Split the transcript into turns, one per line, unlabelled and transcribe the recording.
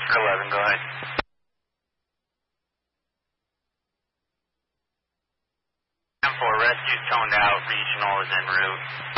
11, go ahead. 4, rescue's toned out, regional is en route.